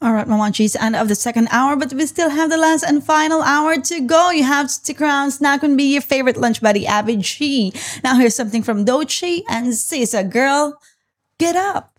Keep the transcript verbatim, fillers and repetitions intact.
All right, Mamanchis, end of the second hour, but we still have the last and final hour to go. You have to stick around. Snack can be your favorite lunch buddy, Abby G. Now here's something from Doechii and S Z A. Girl, get up.